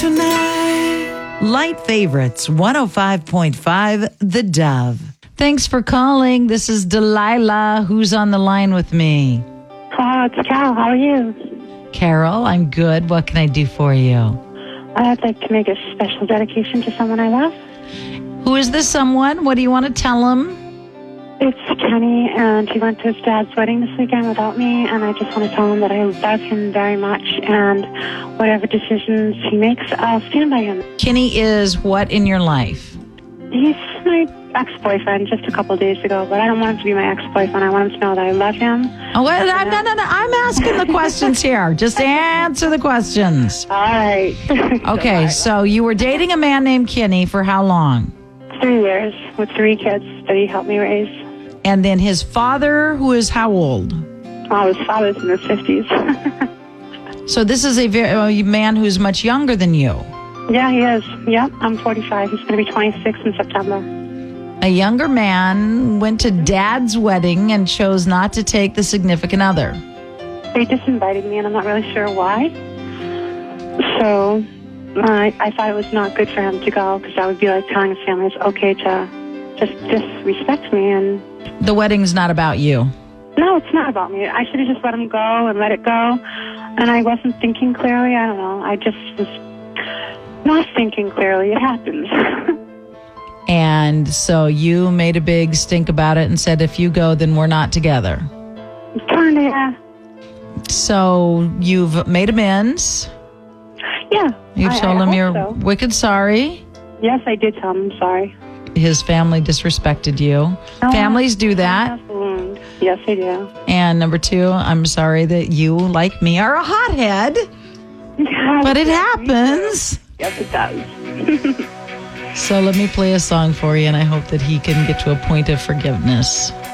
tonight. Light favorites, 105.5 The Dove. Thanks for calling. This is Delilah. Who's on the line with me? Hello, it's Carol. How are you? Carol, I'm good. What can I do for you? I'd like to make a special dedication to someone I love. Who is this someone? What do you want to tell him? It's Kenny, and he went to his dad's wedding this weekend without me, and I just want to tell him that I love him very much, and whatever decisions he makes, I'll stand by him. Kenny is what in your life? He's my ex-boyfriend just a couple of days ago, but I don't want him to be my ex-boyfriend. I want him to know that I love him. Oh, wait, no. I'm asking the questions here. Just answer the questions. All right. Okay, so you were dating a man named Kenny for how long? 3 years with 3 kids that he helped me raise. And then his father, who is how old? Oh, his father's in his 50s. So this is a man who's much younger than you. Yeah, he is. Yep, I'm 45. He's going to be 26 in September. A younger man went to dad's wedding and chose not to take the significant other. They disinvited me, and I'm not really sure why. So I thought it was not good for him to go, because that would be like telling his family it's okay to just disrespect me. And the wedding's not about you. No, it's not about me. I should have just let him go and let it go. And I wasn't thinking clearly. I don't know. I just was not thinking clearly. It happens. And so you made a big stink about it and said, if you go, then we're not together. Kind of, yeah. So you've made amends. Yeah. You've told him you're so. wicked sorry. Yes, I did tell him I'm sorry. His family disrespected you. Families do that. Yes, they do. And number 2, I'm sorry that you, like me, are a hothead. Yeah, but it happens. Yes, it does. So let me play a song for you, and I hope that he can get to a point of forgiveness.